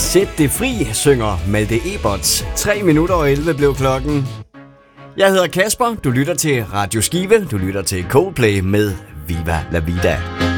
Sæt det fri, synger Malte Eberts. 3 minutter og 11 blev klokken. Jeg hedder Kasper, du lytter til Radio Skive, du lytter til Coldplay med Viva La Vida.